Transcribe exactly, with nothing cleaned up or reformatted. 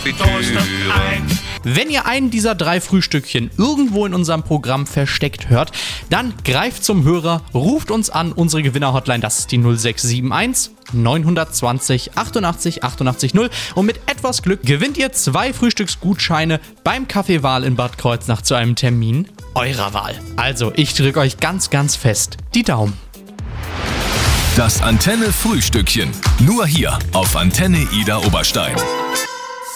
Wenn ihr einen dieser drei Frühstückchen irgendwo in unserem Programm versteckt hört, dann greift zum Hörer, ruft uns an, unsere Gewinner-Hotline, das ist die null sechs sieben eins neun zwei null achtundachtzig achtundachtzig null und mit etwas Glück gewinnt ihr zwei Frühstücksgutscheine beim Café Wahl in Bad Kreuznach zu einem Termin eurer Wahl. Also, ich drücke euch ganz, ganz fest die Daumen. Das Antenne-Frühstückchen. Nur hier auf Antenne Ida Oberstein.